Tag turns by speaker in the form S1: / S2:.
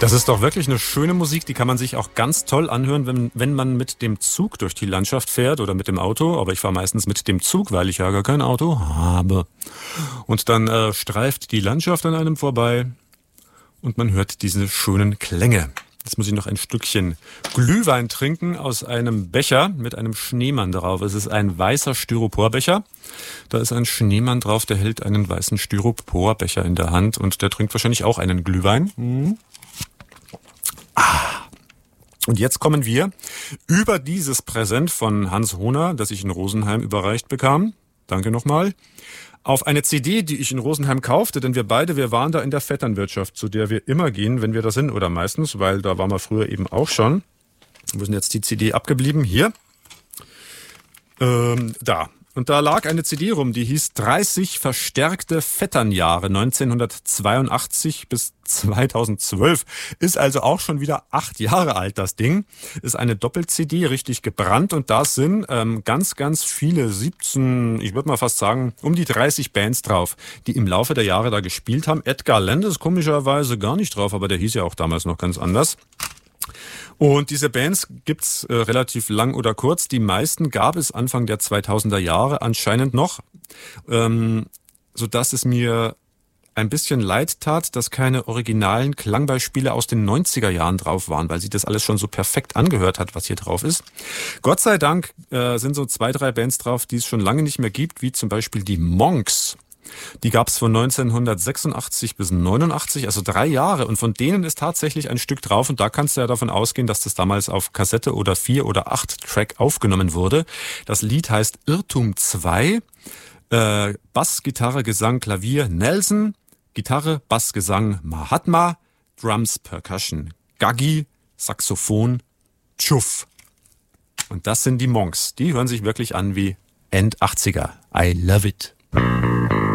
S1: Das ist doch wirklich eine schöne Musik, die kann man sich auch ganz toll anhören, wenn man mit dem Zug durch die Landschaft fährt oder mit dem Auto. Aber ich fahre meistens mit dem Zug, weil ich ja gar kein Auto habe. Und dann streift die Landschaft an einem vorbei und man hört diese schönen Klänge. Jetzt muss ich noch ein Stückchen Glühwein trinken aus einem Becher mit einem Schneemann drauf. Es ist ein weißer Styroporbecher. Da ist ein Schneemann drauf, der hält einen weißen Styroporbecher in der Hand und der trinkt wahrscheinlich auch einen Glühwein. Und jetzt kommen wir über dieses Präsent von Hans Hohner, das ich in Rosenheim überreicht bekam. Danke nochmal. Auf eine CD, die ich in Rosenheim kaufte, denn wir waren da in der Vetternwirtschaft, zu der wir immer gehen, wenn wir da sind, oder meistens, weil da waren wir früher eben auch schon. Wo ist denn jetzt die CD abgeblieben? Hier. Da. Und da lag eine CD rum, die hieß 30 verstärkte Vetternjahre 1982 bis 2012. Ist also auch schon wieder 8 Jahre alt, das Ding. Ist eine Doppel-CD, richtig gebrannt. Und da sind ganz, ganz viele, 17, ich würde mal fast sagen, um die 30 Bands drauf, die im Laufe der Jahre da gespielt haben. Edgar Land ist komischerweise gar nicht drauf, aber der hieß ja auch damals noch ganz anders. Und diese Bands gibt's relativ lang oder kurz. Die meisten gab es Anfang der 2000er Jahre anscheinend noch, sodass es mir ein bisschen leid tat, dass keine originalen Klangbeispiele aus den 90er Jahren drauf waren, weil sich das alles schon so perfekt angehört hat, was hier drauf ist. Gott sei Dank sind so 2, 3 Bands drauf, die es schon lange nicht mehr gibt, wie zum Beispiel die Monks. Die gab es von 1986 bis 89, also 3 Jahre. Und von denen ist tatsächlich ein Stück drauf. Und da kannst du ja davon ausgehen, dass das damals auf Kassette oder 4 oder 8 Track aufgenommen wurde. Das Lied heißt Irrtum 2. Bass, Gitarre, Gesang, Klavier Nelson. Gitarre, Bass, Gesang Mahatma. Drums, Percussion Gaggi. Saxophon Chuff. Und das sind die Monks. Die hören sich wirklich an wie End 80er. I love it.